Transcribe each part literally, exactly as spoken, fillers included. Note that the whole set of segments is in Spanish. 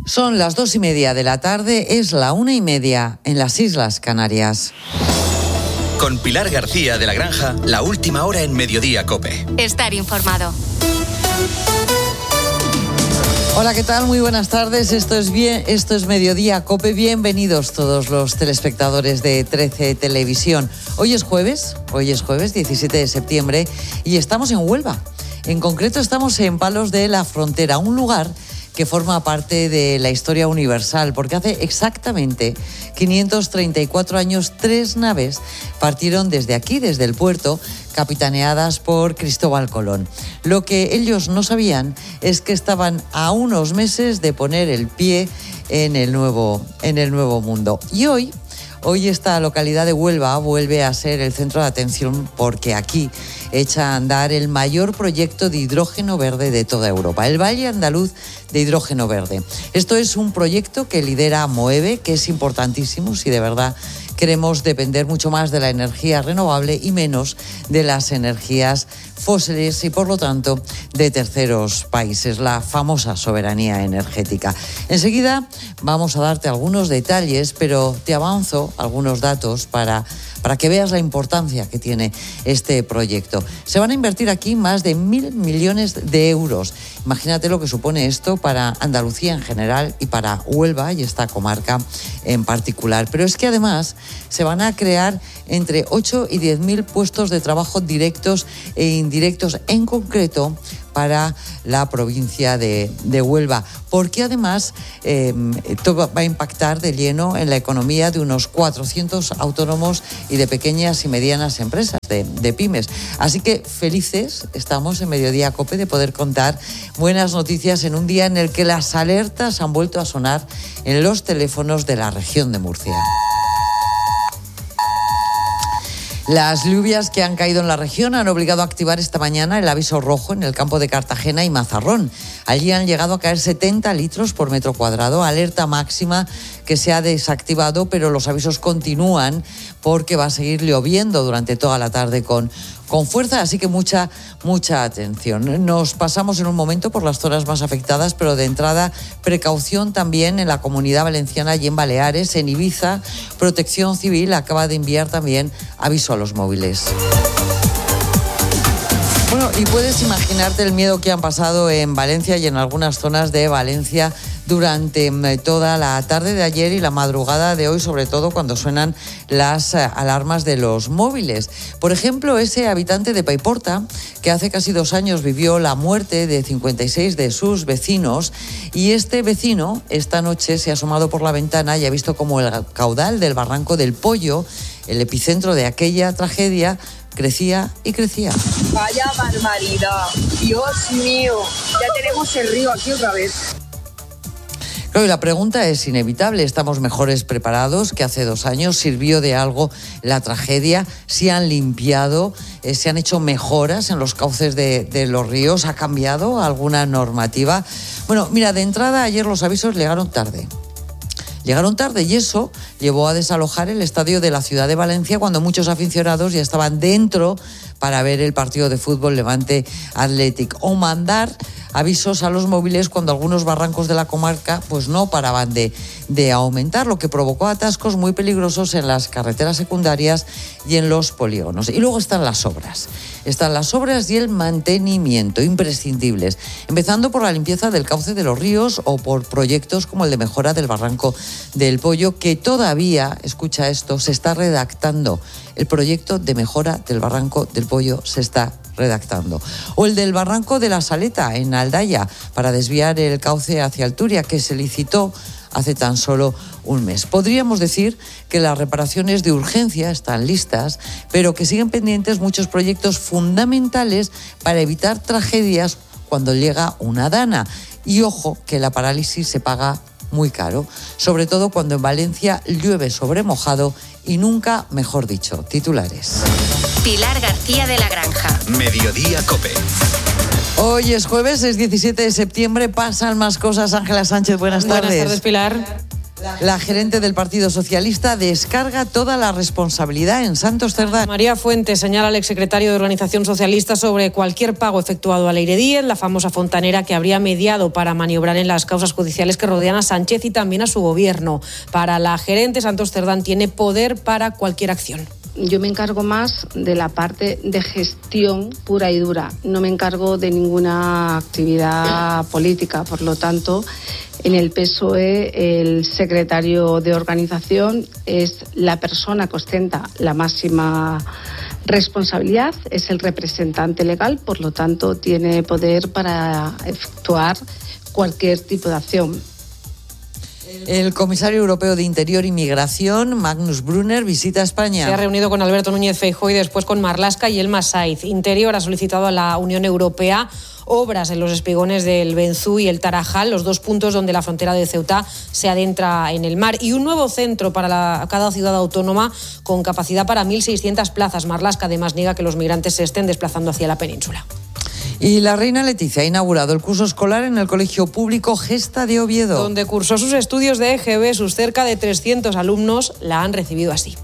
Son las dos y media de la tarde, es la una y media en las Islas Canarias. Con Pilar García de la Granja, la última hora en Mediodía COPE. Estar informado. Hola, ¿qué tal? Muy buenas tardes. Esto es bien, esto es Mediodía COPE. Bienvenidos todos los telespectadores de trece Televisión. Hoy es jueves, hoy es jueves diecisiete de septiembre y estamos en Huelva. En concreto estamos en Palos de la Frontera, un lugar que forma parte de la historia universal, porque hace exactamente quinientos treinta y cuatro años tres naves partieron desde aquí, desde el puerto, capitaneadas por Cristóbal Colón. Lo que ellos no sabían es que estaban a unos meses de poner el pie en el nuevo, en el nuevo mundo. Y hoy, hoy esta localidad de Huelva vuelve a ser el centro de atención porque aquí echa a andar el mayor proyecto de hidrógeno verde de toda Europa, el Valle Andaluz de Hidrógeno Verde. Esto es un proyecto que lidera Moeve, que es importantísimo si de verdad queremos depender mucho más de la energía renovable y menos de las energías fósiles y, por lo tanto, de terceros países, la famosa soberanía energética. Enseguida vamos a darte algunos detalles, pero te avanzo algunos datos para, para que veas la importancia que tiene este proyecto. Se van a invertir aquí más de mil millones de euros. Imagínate lo que supone esto para Andalucía en general y para Huelva y esta comarca en particular. Pero es que además se van a crear entre ocho y diez mil puestos de trabajo directos e indirectos, en concreto para la provincia de, de Huelva, porque además eh, esto va a impactar de lleno en la economía de unos cuatrocientos autónomos y de pequeñas y medianas empresas, de, de pymes. Así que felices estamos en Mediodía COPE de poder contar buenas noticias en un día en el que las alertas han vuelto a sonar en los teléfonos de la región de Murcia. Las lluvias que han caído en la región han obligado a activar esta mañana el aviso rojo en el campo de Cartagena y Mazarrón. Allí han llegado a caer setenta litros por metro cuadrado, alerta máxima que se ha desactivado, pero los avisos continúan porque va a seguir lloviendo durante toda la tarde con, con fuerza, así que mucha, mucha atención. Nos pasamos en un momento por las zonas más afectadas, pero de entrada precaución también en la Comunidad Valenciana y en Baleares. En Ibiza, Protección Civil acaba de enviar también aviso a los móviles. Bueno, y puedes imaginarte el miedo que han pasado en Valencia y en algunas zonas de Valencia durante toda la tarde de ayer y la madrugada de hoy, sobre todo cuando suenan las alarmas de los móviles. Por ejemplo, ese habitante de Paiporta, que hace casi dos años vivió la muerte de cincuenta y seis de sus vecinos, y este vecino esta noche se ha asomado por la ventana y ha visto como el caudal del Barranco del Pollo, el epicentro de aquella tragedia, crecía y crecía. Vaya barbaridad, Dios mío, ya tenemos el río aquí otra vez. Claro, y la pregunta es inevitable, ¿estamos mejores preparados que hace dos años? ¿Sirvió de algo la tragedia? ¿Se han limpiado? Eh, ¿Se han hecho mejoras en los cauces de, de los ríos? ¿Ha cambiado alguna normativa? Bueno, mira, de entrada ayer los avisos llegaron tarde. Llegaron tarde y eso llevó a desalojar el estadio de la ciudad de Valencia cuando muchos aficionados ya estaban dentro para ver el partido de fútbol Levante Athletic, o mandar avisos a los móviles cuando algunos barrancos de la comarca pues no paraban de, de aumentar, lo que provocó atascos muy peligrosos en las carreteras secundarias y en los polígonos. Y luego están las obras. Están las obras y el mantenimiento imprescindibles, empezando por la limpieza del cauce de los ríos o por proyectos como el de mejora del Barranco del Pollo, que todavía, escucha esto, se está redactando. El proyecto de mejora del Barranco del Pollo se está redactando. O el del Barranco de la Saleta, en Aldaya, para desviar el cauce hacia Alturia, que se licitó hace tan solo un mes. Podríamos decir que las reparaciones de urgencia están listas, pero que siguen pendientes muchos proyectos fundamentales para evitar tragedias cuando llega una dana. Y ojo, que la parálisis se paga muy caro, sobre todo cuando en Valencia llueve sobre mojado y nunca mejor dicho. Titulares. Pilar García de la Granja. Mediodía COPE. Hoy es jueves, es diecisiete de septiembre, pasan más cosas. Ángela Sánchez, buenas tardes. Buenas tardes, Pilar. La gerente del Partido Socialista descarga toda la responsabilidad en Santos Cerdán. María Fuentes señala al exsecretario de Organización Socialista sobre cualquier pago efectuado a Leire Díez, la famosa fontanera que habría mediado para maniobrar en las causas judiciales que rodean a Sánchez y también a su gobierno. Para la gerente, Santos Cerdán tiene poder para cualquier acción. Yo me encargo más de la parte de gestión pura y dura. No me encargo de ninguna actividad política. Por lo tanto, en el P S O E, el secretario de organización es la persona que ostenta la máxima responsabilidad, es el representante legal, por lo tanto, tiene poder para efectuar cualquier tipo de acción. El comisario europeo de Interior y Migración, Magnus Brunner, visita España. Se ha reunido con Alberto Núñez Feijóo y después con Marlaska y Elma Saiz. Interior ha solicitado a la Unión Europea obras en los espigones del Benzú y el Tarajal, los dos puntos donde la frontera de Ceuta se adentra en el mar, y un nuevo centro para la, cada ciudad autónoma con capacidad para mil seiscientas plazas. Marlaska además niega que los migrantes se estén desplazando hacia la península. Y la reina Leticia ha inaugurado el curso escolar en el Colegio Público Gesta de Oviedo, donde cursó sus estudios de E G B. Sus cerca de trescientos alumnos la han recibido así.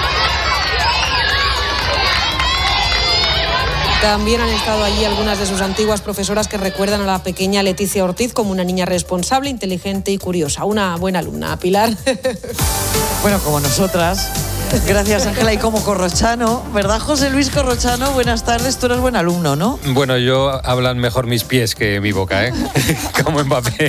También han estado allí algunas de sus antiguas profesoras que recuerdan a la pequeña Leticia Ortiz como una niña responsable, inteligente y curiosa. Una buena alumna, Pilar. Bueno, como nosotras. Gracias, Ángela. Y como Corrochano, ¿verdad, José Luis Corrochano? Buenas tardes, tú eres buen alumno, ¿no? Bueno, yo hablan mejor mis pies que mi boca, ¿eh? Como Mbappé.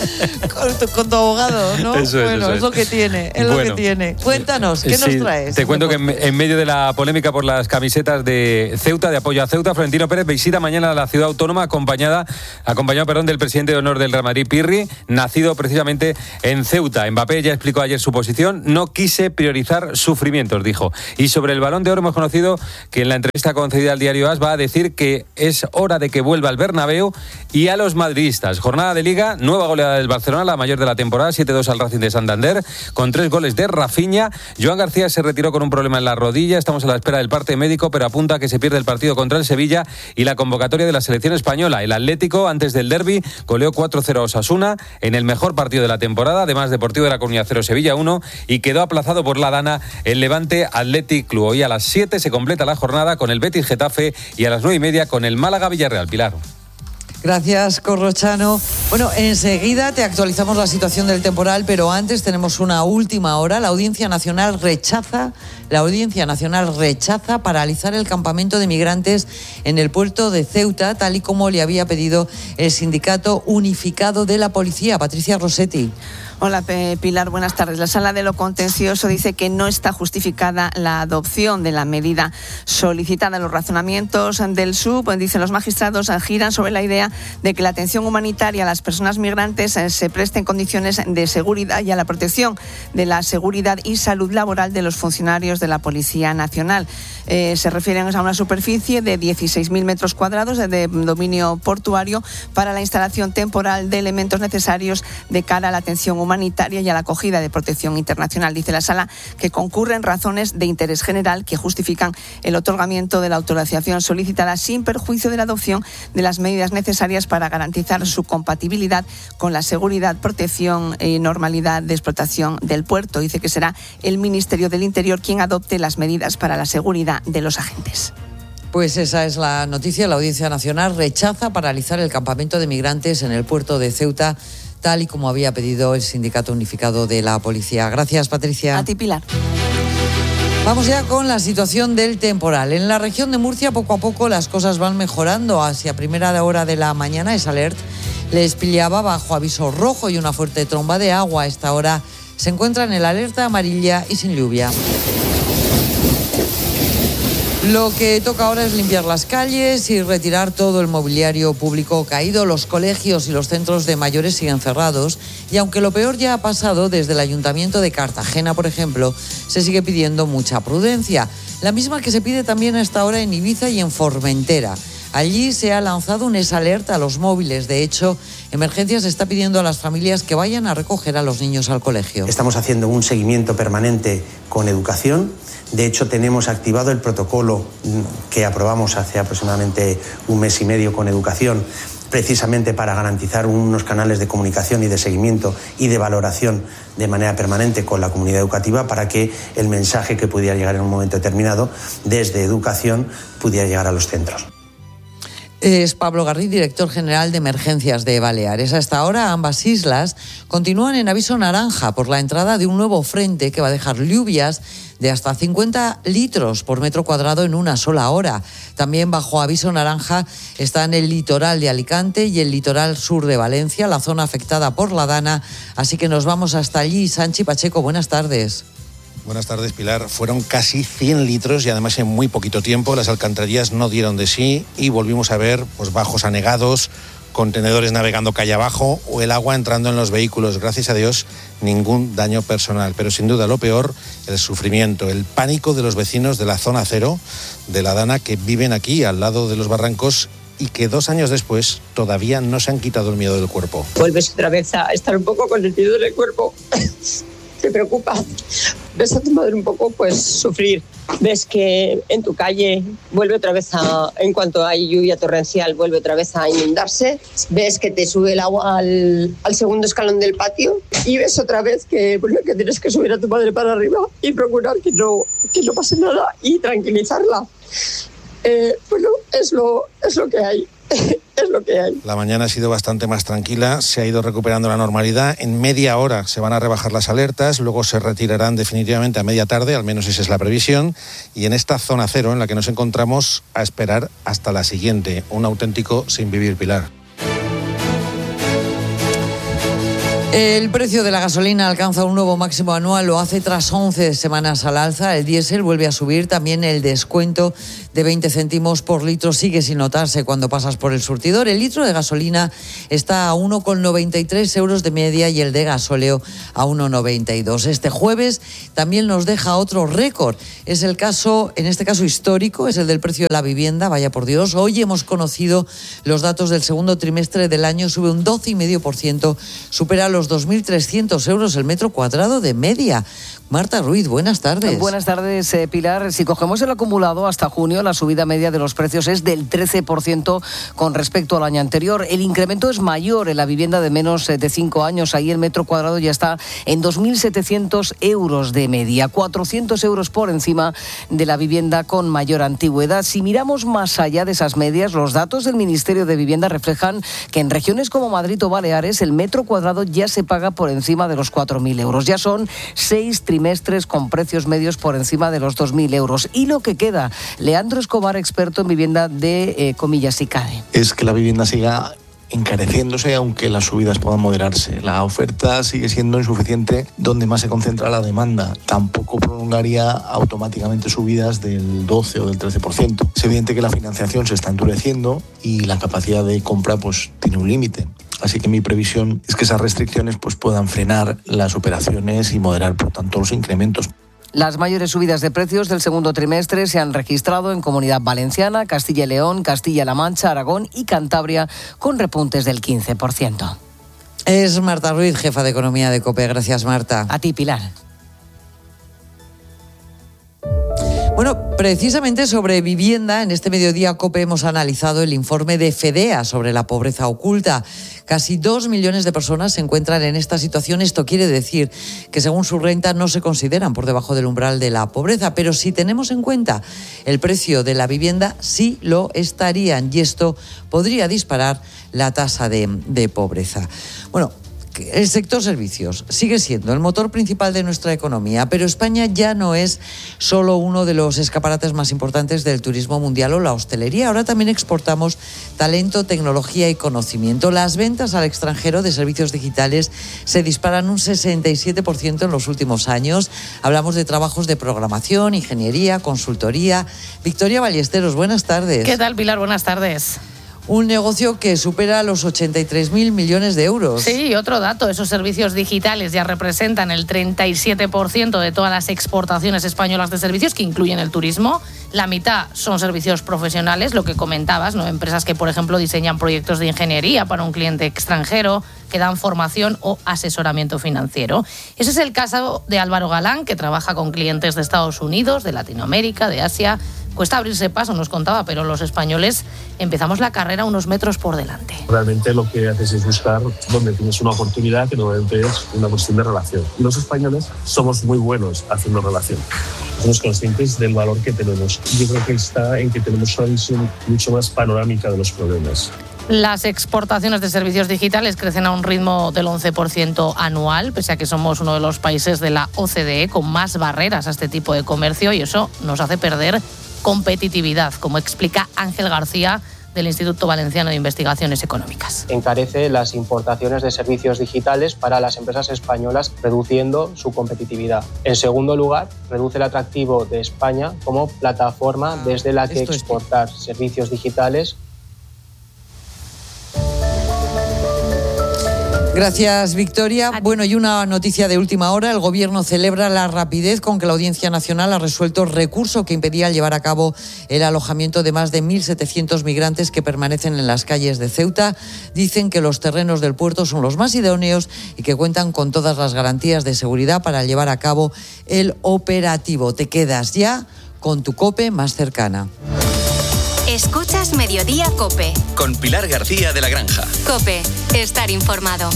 Con tu, con tu abogado, ¿no? Eso es, bueno, eso es es. lo que tiene, es bueno, lo que tiene. Cuéntanos, ¿qué sí, nos traes? Te cuento que en, en medio de la polémica por las camisetas de Ceuta, de apoyo a Ceuta, Florentino Pérez visita mañana a la ciudad autónoma acompañada, acompañado perdón, del presidente de honor del Real Madrid, Pirri, nacido precisamente en Ceuta. Mbappé ya explicó ayer su posición: no quise priorizar sufrimientos, dijo. Y sobre el Balón de Oro hemos conocido que en la entrevista concedida al diario AS va a decir que es hora de que vuelva al Bernabéu y a los madridistas. Jornada de Liga, nueva goleada del Barcelona, la mayor de la temporada, siete dos al Racing de Santander, con tres goles de Rafinha. Joan García se retiró con un problema en la rodilla, estamos a la espera del parte médico, pero apunta a que se pierde el partido contra el Sevilla y la convocatoria de la selección española. El Atlético, antes del derbi, goleó cuatro cero a Osasuna en el mejor partido de la temporada, además Deportivo de la Coruña cero, Sevilla uno, y quedó aplazado por la Dana el Levante Atlético Club. Hoy a las siete se completa la jornada con el Betis Getafe y a las nueve y media con el Málaga Villarreal. Pilar. Gracias, Corrochano. Bueno, enseguida te actualizamos la situación del temporal, pero antes tenemos una última hora. La Audiencia Nacional rechaza, la Audiencia Nacional rechaza paralizar el campamento de migrantes en el puerto de Ceuta, tal y como le había pedido el Sindicato Unificado de la Policía. Patricia Rossetti. Hola, Pilar, buenas tardes. La Sala de lo Contencioso dice que no está justificada la adopción de la medida solicitada. Los razonamientos del S U P, dicen los magistrados, giran sobre la idea de que la atención humanitaria a las personas migrantes se preste en condiciones de seguridad y a la protección de la seguridad y salud laboral de los funcionarios de la Policía Nacional. Eh, se refieren a una superficie de dieciséis mil metros cuadrados de dominio portuario para la instalación temporal de elementos necesarios de cara a la atención humanitaria y a la acogida de protección internacional. Dice la Sala que concurren razones de interés general que justifican el otorgamiento de la autorización solicitada sin perjuicio de la adopción de las medidas necesarias para garantizar su compatibilidad con la seguridad, protección y normalidad de explotación del puerto. Dice que será el Ministerio del Interior quien adopte las medidas para la seguridad de los agentes. Pues esa es la noticia. La Audiencia Nacional rechaza paralizar el campamento de migrantes en el puerto de Ceuta, tal y como había pedido el Sindicato Unificado de la Policía. Gracias, Patricia. A ti, Pilar. Vamos ya con la situación del temporal. En la región de Murcia, poco a poco las cosas van mejorando. Hacia primera hora de la mañana, esa alert les pillaba bajo aviso rojo y una fuerte tromba de agua. A esta hora se encuentra en el alerta amarilla y sin lluvia. Lo que toca ahora es limpiar las calles y retirar todo el mobiliario público caído. Los colegios y los centros de mayores siguen cerrados y aunque lo peor ya ha pasado, desde el Ayuntamiento de Cartagena, por ejemplo, se sigue pidiendo mucha prudencia. La misma que se pide también a esta hora en Ibiza y en Formentera. Allí se ha lanzado un exalerta a los móviles. De hecho, Emergencias está pidiendo a las familias que vayan a recoger a los niños al colegio. Estamos haciendo un seguimiento permanente con educación. De hecho, tenemos activado el protocolo que aprobamos hace aproximadamente un mes y medio con educación, precisamente para garantizar unos canales de comunicación y de seguimiento y de valoración de manera permanente con la comunidad educativa para que el mensaje que pudiera llegar en un momento determinado desde educación pudiera llegar a los centros. Es Pablo Garriz, director general de Emergencias de Baleares. Hasta ahora ambas islas continúan en aviso naranja por la entrada de un nuevo frente que va a dejar lluvias de hasta cincuenta litros por metro cuadrado en una sola hora. También bajo aviso naranja están el litoral de Alicante y el litoral sur de Valencia, la zona afectada por la Dana. Así que nos vamos hasta allí. Sanchi Pacheco, buenas tardes. Buenas tardes, Pilar. Fueron casi cien litros y además en muy poquito tiempo. Las alcantarillas no dieron de sí y volvimos a ver pues, bajos anegados, contenedores navegando calle abajo o el agua entrando en los vehículos. Gracias a Dios, ningún daño personal. Pero sin duda lo peor, el sufrimiento, el pánico de los vecinos de la zona cero de la Dana que viven aquí al lado de los barrancos y que dos años después todavía no se han quitado el miedo del cuerpo. Vuelves otra vez a estar un poco con el miedo del cuerpo. Te preocupa. Ves a tu madre un poco pues sufrir. Ves que en tu calle vuelve otra vez a, en cuanto hay lluvia torrencial, vuelve otra vez a inundarse. Ves que te sube el agua al, al segundo escalón del patio y ves otra vez que, bueno, que tienes que subir a tu madre para arriba y procurar que no, que no pase nada y tranquilizarla. Eh, bueno, es lo, es lo que hay. Es lo que hay. La mañana ha sido bastante más tranquila, se ha ido recuperando la normalidad. En media hora se van a rebajar las alertas, luego se retirarán definitivamente a media tarde, al menos esa es la previsión. Y en esta zona cero en la que nos encontramos a esperar hasta la siguiente, un auténtico sin vivir, Pilar. El precio de la gasolina alcanza un nuevo máximo anual, lo hace tras once semanas al alza. El diésel vuelve a subir, también el descuento de veinte céntimos por litro sigue sin notarse cuando pasas por el surtidor. El litro de gasolina está a uno coma noventa y tres euros de media y el de gasóleo a uno coma noventa y dos. Este jueves también nos deja otro récord. Es el caso, en este caso histórico, es el del precio de la vivienda. Vaya por Dios, hoy hemos conocido los datos del segundo trimestre del año, sube un doce coma cinco por ciento, supera los dos mil trescientos euros el metro cuadrado de media. Marta Ruiz, buenas tardes. Buenas tardes, eh, Pilar. Si cogemos el acumulado hasta junio, la subida media de los precios es del trece por ciento con respecto al año anterior. El incremento es mayor en la vivienda de menos de cinco años. Ahí el metro cuadrado ya está en dos mil setecientos euros de media, cuatrocientos euros por encima de la vivienda con mayor antigüedad. Si miramos más allá de esas medias, los datos del Ministerio de Vivienda reflejan que en regiones como Madrid o Baleares el metro cuadrado ya se paga por encima de los cuatro mil euros. Ya son seis trimestres con precios medios por encima de los dos mil euros. Y lo que queda, Leandro Escobar, experto en vivienda de eh, Comillas y Cade. Es que la vivienda siga encareciéndose aunque las subidas puedan moderarse. La oferta sigue siendo insuficiente donde más se concentra la demanda. Tampoco prolongaría automáticamente subidas del doce o del trece por ciento. Es evidente que la financiación se está endureciendo y la capacidad de compra pues tiene un límite. Así que mi previsión es que esas restricciones pues, puedan frenar las operaciones y moderar, por tanto, los incrementos. Las mayores subidas de precios del segundo trimestre se han registrado en Comunidad Valenciana, Castilla y León, Castilla-La Mancha, Aragón y Cantabria, con repuntes del quince por ciento. Es Marta Ruiz, jefa de Economía de COPE. Gracias, Marta. A ti, Pilar. Bueno, precisamente sobre vivienda, en este mediodía COPE hemos analizado el informe de FEDEA sobre la pobreza oculta. Casi dos millones de personas se encuentran en esta situación. Esto quiere decir que según su renta no se consideran por debajo del umbral de la pobreza, pero si tenemos en cuenta el precio de la vivienda, sí lo estarían y esto podría disparar la tasa de, de pobreza. Bueno, el sector servicios sigue siendo el motor principal de nuestra economía, pero España ya no es solo uno de los escaparates más importantes del turismo mundial o la hostelería. Ahora también exportamos talento, tecnología y conocimiento. Las ventas al extranjero de servicios digitales se disparan un sesenta y siete por ciento en los últimos años. Hablamos de trabajos de programación, ingeniería, consultoría. Victoria Ballesteros, buenas tardes. ¿Qué tal, Pilar? Buenas tardes. Un negocio que supera los ochenta y tres mil millones de euros. Sí, otro dato, esos servicios digitales ya representan el treinta y siete por ciento de todas las exportaciones españolas de servicios, que incluyen el turismo. La mitad son servicios profesionales, lo que comentabas, ¿no? Empresas que, por ejemplo, diseñan proyectos de ingeniería para un cliente extranjero, que dan formación o asesoramiento financiero. Ese es el caso de Álvaro Galán, que trabaja con clientes de Estados Unidos, de Latinoamérica, de Asia, Cuesta abrirse paso, nos contaba, pero los españoles empezamos la carrera unos metros por delante. Realmente lo que haces es buscar donde tienes una oportunidad, que normalmente es una cuestión de relación. Y los españoles somos muy buenos haciendo relación. Somos conscientes del valor que tenemos. Yo creo que está en que tenemos una visión mucho más panorámica de los problemas. Las exportaciones de servicios digitales crecen a un ritmo del once por ciento anual, pese a que somos uno de los países de la O C D E con más barreras a este tipo de comercio, y eso nos hace perder competitividad, como explica Ángel García, del Instituto Valenciano de Investigaciones Económicas. Encarece las importaciones de servicios digitales para las empresas españolas, reduciendo su competitividad. En segundo lugar, reduce el atractivo de España como plataforma desde la que exportar servicios digitales. Gracias, Victoria. Bueno, y una noticia de última hora. El Gobierno celebra la rapidez con que la Audiencia Nacional ha resuelto el recurso que impedía llevar a cabo el alojamiento de más de mil setecientos migrantes que permanecen en las calles de Ceuta. Dicen que los terrenos del puerto son los más idóneos y que cuentan con todas las garantías de seguridad para llevar a cabo el operativo. Te quedas ya con tu COPE más cercana. Escuchas Mediodía COPE. Con Pilar García de la Granja. COPE, estar informado.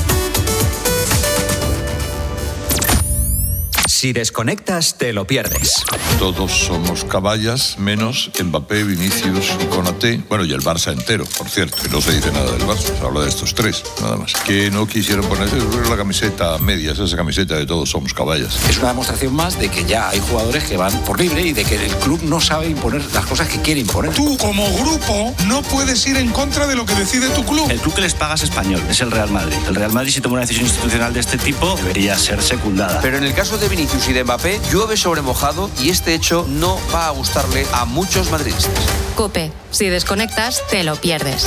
Si desconectas, te lo pierdes. Todos somos caballas, menos Mbappé, Vinicius y Konaté. Bueno, y el Barça entero, por cierto. Que no se dice nada del Barça, se habla de estos tres, nada más. Que no quisieron ponerse la camiseta a medias, esa camiseta de todos somos caballas. Es una demostración más de que ya hay jugadores que van por libre y de que el club no sabe imponer las cosas que quiere imponer. Tú, como grupo, no puedes ir en contra de lo que decide tu club. El club que les paga es español, es el Real Madrid. El Real Madrid, si toma una decisión institucional de este tipo, debería ser secundada. Pero en el caso de Vinicius y de Mbappé, llueve sobre mojado y este hecho no va a gustarle a muchos madridistas. COPE, si desconectas, te lo pierdes.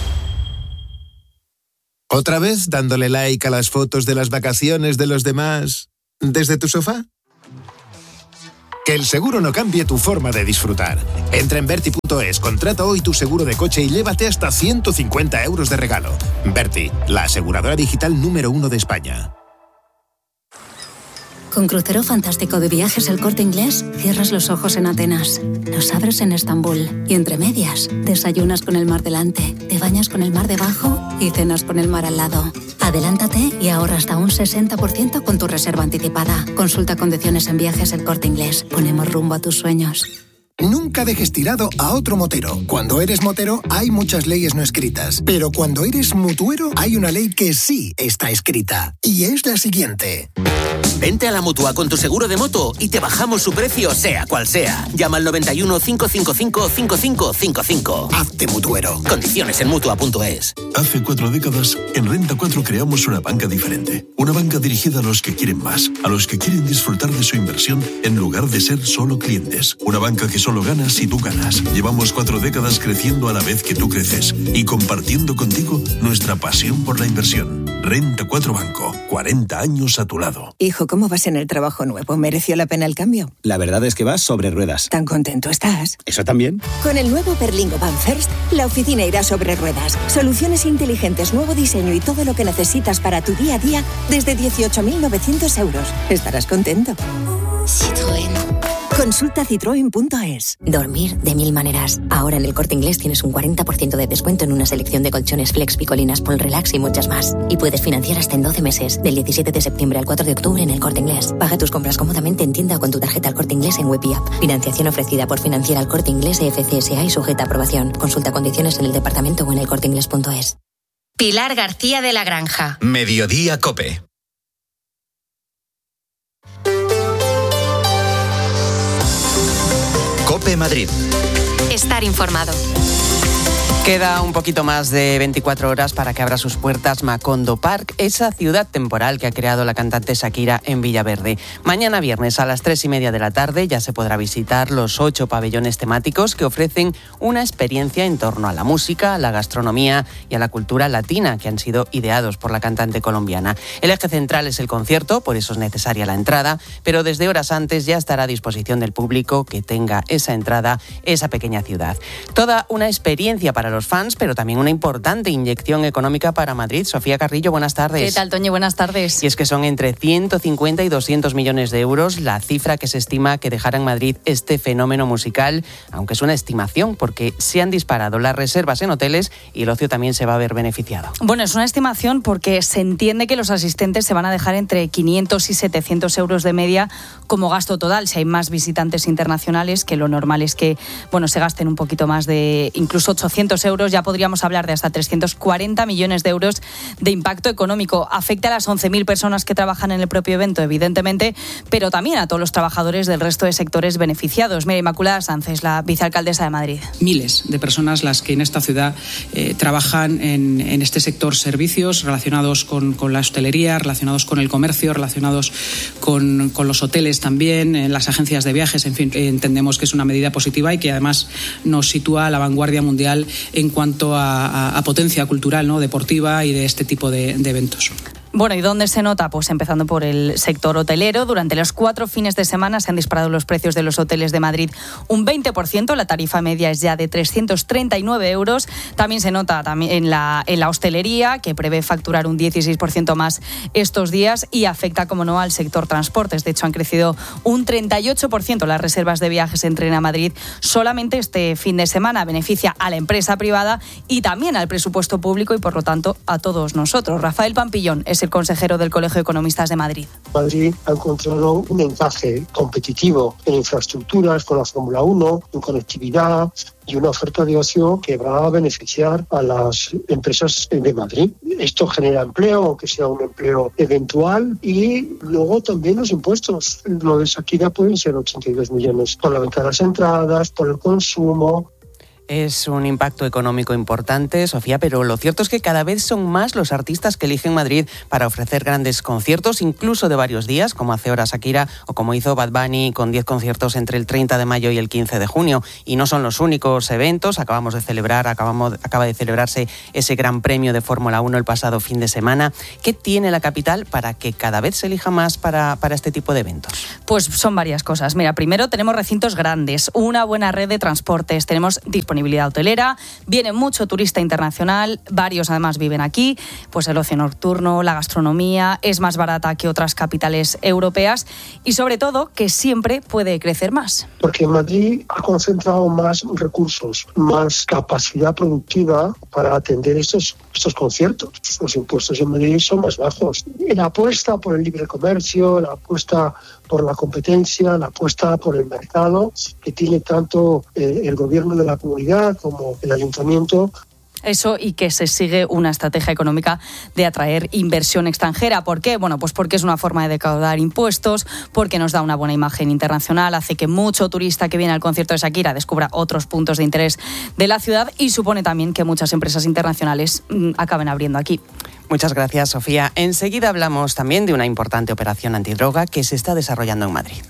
¿Otra vez dándole like a las fotos de las vacaciones de los demás desde tu sofá? Que el seguro no cambie tu forma de disfrutar. Entra en Berti punto es, contrata hoy tu seguro de coche y llévate hasta ciento cincuenta euros de regalo. Berti, la aseguradora digital número uno de España. Con Crucero Fantástico de Viajes El Corte Inglés, cierras los ojos en Atenas, los abres en Estambul y entre medias, desayunas con el mar delante, te bañas con el mar debajo y cenas con el mar al lado. Adelántate y ahorra hasta un sesenta por ciento con tu reserva anticipada. Consulta condiciones en Viajes El Corte Inglés. Ponemos rumbo a tus sueños. Nunca dejes tirado a otro motero. Cuando eres motero hay muchas leyes no escritas, pero cuando eres mutuero hay una ley que sí está escrita, y es la siguiente. Vente a la Mutua con tu seguro de moto y te bajamos su precio sea cual sea. Llama al noventa y uno, cinco cinco cinco, cinco cinco cinco cinco. Hazte mutuero. Condiciones en Mutua punto es. Hace cuatro décadas, en Renta cuatro creamos una banca diferente. Una banca dirigida a los que quieren más, a los que quieren disfrutar de su inversión en lugar de ser solo clientes. Una banca que solo gana si tú ganas. Llevamos cuatro décadas creciendo a la vez que tú creces y compartiendo contigo nuestra pasión por la inversión. Renta cuatro Banco, cuarenta años a tu lado. Hijo, ¿cómo vas en el trabajo nuevo? ¿Mereció la pena el cambio? La verdad es que vas sobre ruedas. ¿Tan contento estás? ¿Eso también? Con el nuevo Berlingo Van First, la oficina irá sobre ruedas. Soluciones inteligentes, nuevo diseño y todo lo que necesitas para tu día a día desde dieciocho mil novecientos euros. ¿Estarás contento? Citroën. Consulta citroen punto es. Dormir de mil maneras. Ahora en El Corte Inglés tienes un cuarenta por ciento de descuento en una selección de colchones Flex, Picolinas, Pol Relax y muchas más. Y puedes financiar hasta en doce meses, del diecisiete de septiembre al cuatro de octubre en El Corte Inglés. Paga tus compras cómodamente en tienda o con tu tarjeta El Corte Inglés en web y app. Financiación ofrecida por Financiera El Corte Inglés E F C S A y sujeta a aprobación. Consulta condiciones en el departamento o en el corte inglés punto es. Pilar García de la Granja. Mediodía COPE. COPE Madrid. Estar informado. Queda un poquito más de veinticuatro horas para que abra sus puertas Macondo Park, esa ciudad temporal que ha creado la cantante Shakira en Villaverde. Mañana viernes a las tres y media de la tarde ya se podrá visitar los ocho pabellones temáticos que ofrecen una experiencia en torno a la música, a la gastronomía y a la cultura latina que han sido ideados por la cantante colombiana. El eje central es el concierto, por eso es necesaria la entrada, pero desde horas antes ya estará a disposición del público que tenga esa entrada, esa pequeña ciudad. Toda una experiencia para los fans, pero también una importante inyección económica para Madrid. Sofía Carrillo, buenas tardes. ¿Qué tal, Toño? Buenas tardes. Y es que son entre ciento cincuenta y doscientos millones de euros la cifra que se estima que dejará en Madrid este fenómeno musical, aunque es una estimación porque se han disparado las reservas en hoteles y el ocio también se va a ver beneficiado. Bueno, es una estimación porque se entiende que los asistentes se van a dejar entre quinientos y setecientos euros de media como gasto total. Si hay más visitantes internacionales, que lo normal es que bueno, se gasten un poquito más de incluso ochocientos euros, ya podríamos hablar de hasta trescientos cuarenta millones de euros de impacto económico. Afecta a las once mil personas que trabajan en el propio evento, evidentemente, pero también a todos los trabajadores del resto de sectores beneficiados. Mira, Inmaculada Sánchez, la vicealcaldesa de Madrid. Miles de personas las que en esta ciudad eh, trabajan en, en este sector servicios relacionados con, con la hostelería, relacionados con el comercio, relacionados con, con los hoteles también, en las agencias de viajes, en fin, eh, entendemos que es una medida positiva y que además nos sitúa a la vanguardia mundial en cuanto a, a, a potencia cultural, ¿no?, deportiva y de este tipo de, de eventos. Bueno, ¿y dónde se nota? Pues empezando por el sector hotelero. Durante los cuatro fines de semana se han disparado los precios de los hoteles de Madrid un veinte por ciento. La tarifa media es ya de trescientos treinta y nueve euros. También se nota también en la, en la hostelería, que prevé facturar un dieciséis por ciento más estos días y afecta, como no, al sector transportes. De hecho, han crecido un treinta y ocho por ciento las reservas de viajes en tren a Madrid solamente este fin de semana. Beneficia a la empresa privada y también al presupuesto público y, por lo tanto, a todos nosotros. Rafael Pampillón es el consejero del Colegio de Economistas de Madrid. Madrid ha encontrado un encaje competitivo en infraestructuras con la Fórmula uno, en conectividad y una oferta de ocio que va a beneficiar a las empresas de Madrid. Esto genera empleo, aunque sea un empleo eventual, y luego también los impuestos. Lo de Shakira pueden ser ochenta y dos millones por la venta de las entradas, por el consumo. Es un impacto económico importante, Sofía, pero lo cierto es que cada vez son más los artistas que eligen Madrid para ofrecer grandes conciertos, incluso de varios días, como hace ahora Shakira o como hizo Bad Bunny con diez conciertos entre el treinta de mayo y el quince de junio. Y no son los únicos eventos. Acabamos de celebrar, acabamos, acaba de celebrarse ese Gran Premio de Fórmula uno el pasado fin de semana. ¿Qué tiene la capital para que cada vez se elija más para, para este tipo de eventos? Pues son varias cosas. Mira, primero tenemos recintos grandes, una buena red de transportes, tenemos disponibilidad hotelera, viene mucho turista internacional, varios además viven aquí, pues el ocio nocturno, la gastronomía es más barata que otras capitales europeas y sobre todo que siempre puede crecer más. Porque Madrid ha concentrado más recursos, más capacidad productiva para atender estos, estos conciertos. Los impuestos en Madrid son más bajos. La apuesta por el libre comercio, la apuesta por la competencia, la apuesta por el mercado que tiene tanto eh, el gobierno de la comunidad como el ayuntamiento. Eso, y que se sigue una estrategia económica de atraer inversión extranjera. ¿Por qué? Bueno, pues porque es una forma de recaudar impuestos, porque nos da una buena imagen internacional, hace que mucho turista que viene al concierto de Shakira descubra otros puntos de interés de la ciudad y supone también que muchas empresas internacionales mmm, acaben abriendo aquí. Muchas gracias, Sofía. Enseguida hablamos también de una importante operación antidroga que se está desarrollando en Madrid.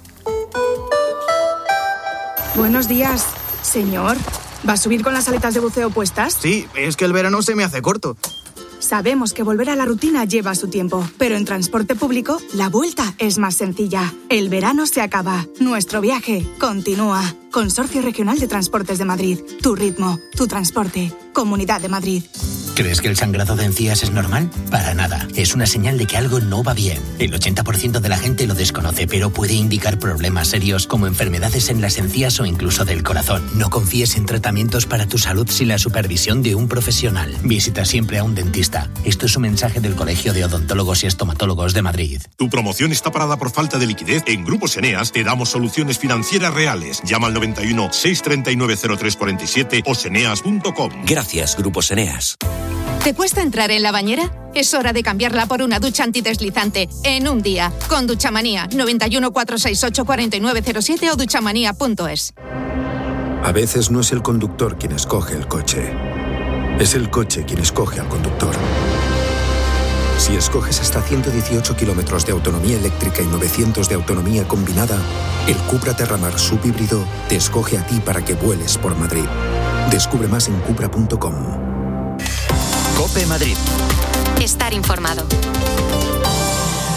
Buenos días, señor. ¿Va a subir con las aletas de buceo puestas? Sí, es que el verano se me hace corto. Sabemos que volver a la rutina lleva su tiempo, pero en transporte público la vuelta es más sencilla. El verano se acaba, nuestro viaje continúa. Consorcio Regional de Transportes de Madrid. Tu ritmo, tu transporte. Comunidad de Madrid. ¿Crees que el sangrado de encías es normal? Para nada. Es una señal de que algo no va bien. El ochenta por ciento de la gente lo desconoce, pero puede indicar problemas serios como enfermedades en las encías o incluso del corazón. No confíes en tratamientos para tu salud sin la supervisión de un profesional. Visita siempre a un dentista. Esto es un mensaje del Colegio de Odontólogos y Estomatólogos de Madrid. Tu promoción está parada por falta de liquidez. En Grupos Eneas te damos soluciones financieras reales. Llama al noventa y uno, seiscientos treinta y nueve, cero tres cuarenta y siete o seneas punto com. Gracias, Grupos Eneas. ¿Te cuesta entrar en la bañera? Es hora de cambiarla por una ducha antideslizante en un día. Con Duchamanía, noventa y uno, cuatrocientos sesenta y ocho, cuarenta y nueve cero siete o duchamanía punto es. A veces no es el conductor quien escoge el coche. Es el coche quien escoge al conductor. Si escoges hasta ciento dieciocho kilómetros de autonomía eléctrica y novecientos de autonomía combinada, el Cupra Terramar subhíbrido te escoge a ti para que vueles por Madrid. Descubre más en cupra punto com. COPE Madrid. Estar informado.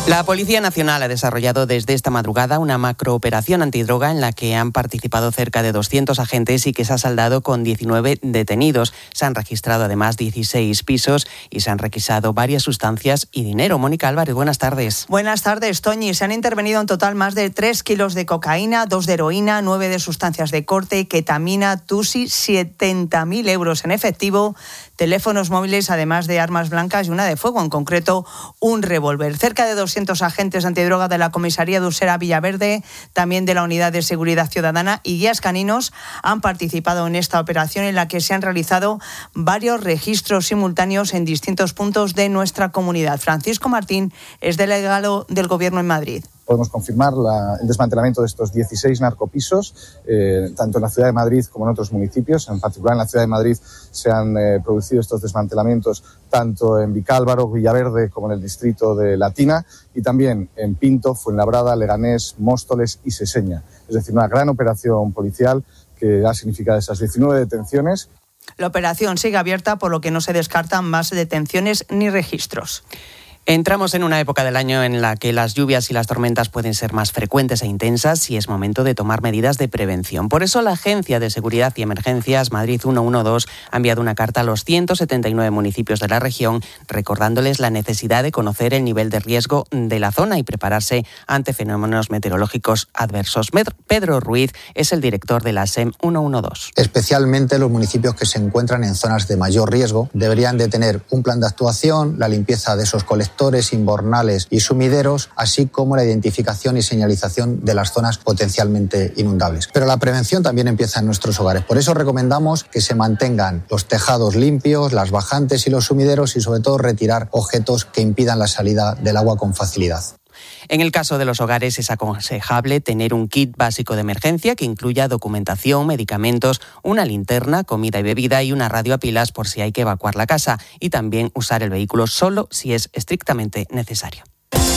La Policía Nacional ha desarrollado desde esta madrugada una macrooperación antidroga en la que han participado cerca de doscientos agentes y que se ha saldado con diecinueve detenidos. Se han registrado además dieciséis pisos y se han requisado varias sustancias y dinero. Mónica Álvarez, buenas tardes. Buenas tardes, Toñi. Se han intervenido en total más de tres kilos de cocaína, dos de heroína, nueve de sustancias de corte, ketamina, tusi, setenta mil euros en efectivo, teléfonos móviles, además de armas blancas y una de fuego, en concreto un revólver. Cerca de doscientos agentes antidroga de la comisaría de Usera Villaverde, también de la Unidad de Seguridad Ciudadana y guías caninos han participado en esta operación en la que se han realizado varios registros simultáneos en distintos puntos de nuestra comunidad. Francisco Martín es delegado del Gobierno en Madrid. Podemos confirmar la, el desmantelamiento de estos dieciséis narcopisos, eh, tanto en la ciudad de Madrid como en otros municipios. En particular, en la ciudad de Madrid se han eh, producido estos desmantelamientos tanto en Vicálvaro, Villaverde, como en el distrito de Latina, y también en Pinto, Fuenlabrada, Leganés, Móstoles y Seseña. Es decir, una gran operación policial que ha significado esas diecinueve detenciones. La operación sigue abierta, por lo que no se descartan más detenciones ni registros. Entramos en una época del año en la que las lluvias y las tormentas pueden ser más frecuentes e intensas y es momento de tomar medidas de prevención. Por eso la Agencia de Seguridad y Emergencias Madrid ciento doce ha enviado una carta a los ciento setenta y nueve municipios de la región recordándoles la necesidad de conocer el nivel de riesgo de la zona y prepararse ante fenómenos meteorológicos adversos. Pedro Ruiz es el director de la S E M ciento doce. Especialmente los municipios que se encuentran en zonas de mayor riesgo deberían de tener un plan de actuación, la limpieza de esos colectores, inbornales y sumideros, así como la identificación y señalización de las zonas potencialmente inundables. Pero la prevención también empieza en nuestros hogares. Por eso recomendamos que se mantengan los tejados limpios, las bajantes y los sumideros y sobre todo retirar objetos que impidan la salida del agua con facilidad. En el caso de los hogares es aconsejable tener un kit básico de emergencia que incluya documentación, medicamentos, una linterna, comida y bebida y una radio a pilas por si hay que evacuar la casa, y también usar el vehículo solo si es estrictamente necesario.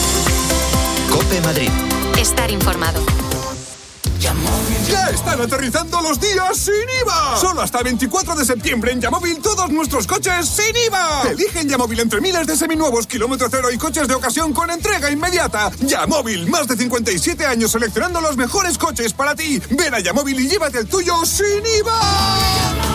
COPE Madrid. Estar informado. ¡Ya están aterrizando los días sin I V A! Solo hasta el veinticuatro de septiembre en Yamóvil todos nuestros coches sin I V A. Elige en Yamóvil entre miles de seminuevos, kilómetro cero y coches de ocasión con entrega inmediata. Yamóvil, más de cincuenta y siete años seleccionando los mejores coches para ti. Ven a Yamóvil y llévate el tuyo sin I V A.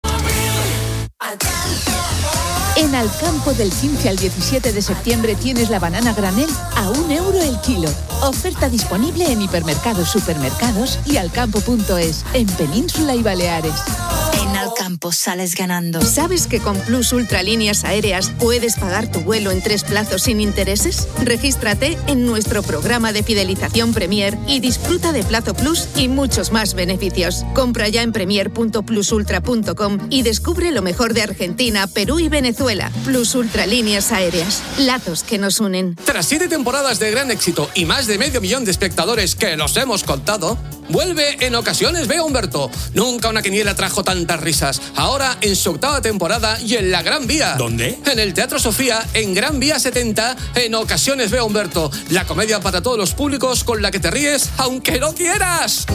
En Alcampo del quince al diecisiete de septiembre tienes la banana granel a un euro el kilo. Oferta disponible en hipermercados, supermercados y alcampo punto es, en Península y Baleares. En Alcampo sales ganando. ¿Sabes que con Plus Ultra Líneas Aéreas puedes pagar tu vuelo en tres plazos sin intereses? Regístrate en nuestro programa de fidelización Premier y disfruta de Plazo Plus y muchos más beneficios. Compra ya en premier punto plus ultra punto com y descubre lo mejor de Argentina, Perú y Venezuela. Plus Ultra Líneas Aéreas. Lazos que nos unen. Tras siete temporadas de gran éxito y más de medio millón de espectadores que nos hemos contado, vuelve En Ocasiones Ve a Humberto. Nunca una quiniela trajo tantas risas. Ahora en su octava temporada y en la Gran Vía. ¿Dónde? En el Teatro Sofía, en Gran Vía setenta, En Ocasiones Ve a Humberto. La comedia para todos los públicos con la que te ríes aunque no quieras.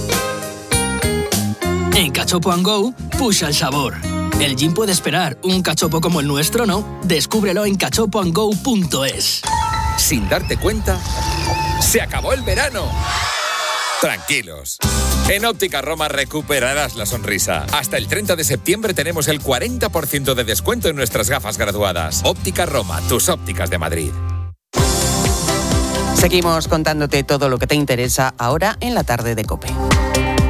En Cachopo and Go, pusha el sabor. El gin puede esperar, un cachopo como el nuestro no. Descúbrelo en cachopo and go punto es. Sin darte cuenta, se acabó el verano. Tranquilos. En Óptica Roma recuperarás la sonrisa. Hasta el treinta de septiembre tenemos el cuarenta por ciento de descuento en nuestras gafas graduadas. Óptica Roma, tus ópticas de Madrid. Seguimos contándote todo lo que te interesa ahora en la tarde de COPE.